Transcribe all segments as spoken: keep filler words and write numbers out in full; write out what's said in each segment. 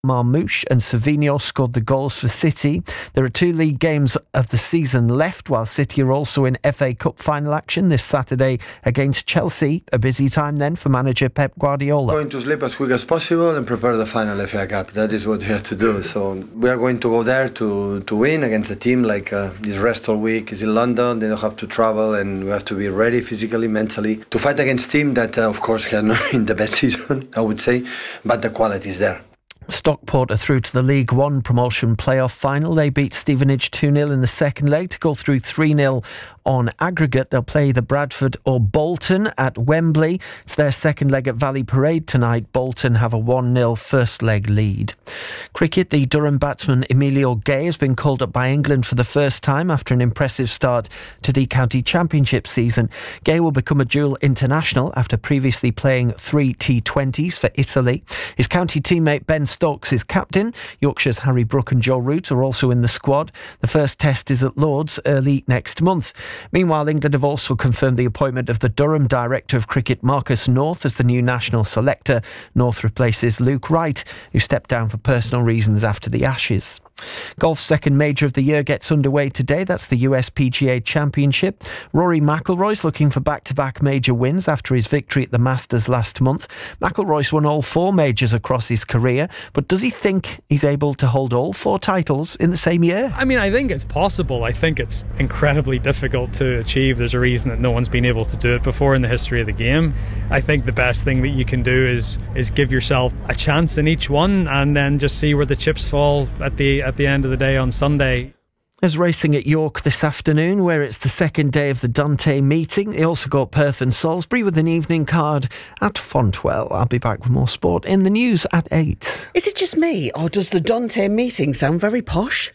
Marmoush and Savinho scored the goals for City. There are two league games of the season left, while City are also in F A Cup final action this Saturday against Chelsea. A busy time then for manager Pep Guardiola. Going to sleep as quick as possible and prepare the final F A Cup. That is what we have to do. So we are going to go there to, to win against a team like uh, this rest all week is in London. They don't have to travel, and we have to be ready physically, mentally to fight against a team that uh, of course had not in the best season, I would say, but the quality is there. Stockport are through to the League One promotion playoff final. They beat Stevenage two nil in the second leg to go through three nil on aggregate. They'll play the Bradford or Bolton at Wembley. It's their second leg at Valley Parade tonight. Bolton have a one nil first leg lead. Cricket, the Durham batsman Emilio Gay has been called up by England for the first time after an impressive start to the county championship season. Gay will become a dual international after previously playing three T twenties for Italy. His county teammate Ben Stokes is captain. Yorkshire's Harry Brook and Joe Root are also in the squad. The first test is at Lord's early next month. Meanwhile, England have also confirmed the appointment of the Durham Director of Cricket, Marcus North, as the new national selector. North replaces Luke Wright, who stepped down for personal reasons after the Ashes. Golf's second major of the year gets underway today. That's the U S P G A Championship. Rory McIlroy's looking for back-to-back major wins after his victory at the Masters last month. McIlroy's won all four majors across his career, but does he think he's able to hold all four titles in the same year? I mean, I think it's possible. I think it's incredibly difficult to achieve. There's a reason that no one's been able to do it before in the history of the game. I think the best thing that you can do is is give yourself a chance in each one and then just see where the chips fall at the at the end of the day on Sunday. There's racing at York this afternoon, where it's the second day of the Dante meeting. They also got Perth and Salisbury with an evening card at Fontwell. I'll be back with more sport in the news at eight. Is it just me, or does the Dante meeting sound very posh?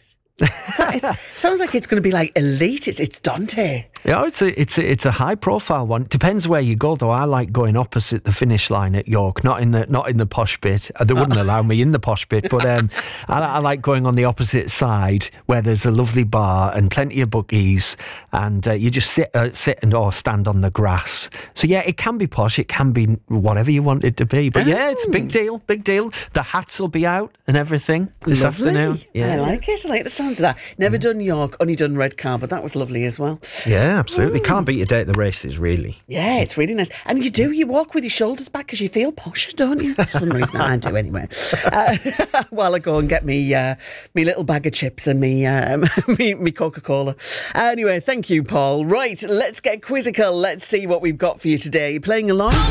It sounds like it's going to be like elite. It's, it's Dante. Yeah, it's a it's a, it's a high profile one. Depends where you go, though. I like going opposite the finish line at York, not in the not in the posh bit. They wouldn't allow me in the posh bit, but um, I, I like going on the opposite side where there's a lovely bar and plenty of bookies, and uh, you just sit uh, sit and or stand on the grass. So yeah, it can be posh. It can be whatever you want it to be. But yeah, it's a big deal, big deal. The hats will be out and everything this lovely. afternoon. Yeah, I like it. I like the sound of that. Never mm. done York, only done Redcar, but that was lovely as well. Yeah, absolutely. Mm. Can't beat a day at the races, really. Yeah, it's really nice. And you do, you walk with your shoulders back because you feel posher, don't you? For some reason, I do anyway. Uh, while I go and get me uh, me little bag of chips and me, uh, me, me Coca-Cola. Anyway, thank you, Paul. Right, let's get quizzical. Let's see what we've got for you today. Playing along?